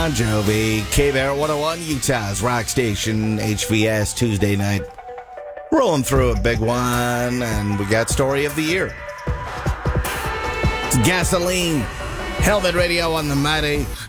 Bon Jovi, K-Bear 101, Utah's rock station, HVS, Tuesday night. Rolling through a big one, and we got Story of the Year. It's Gasoline, Helmet Radio on the Mighty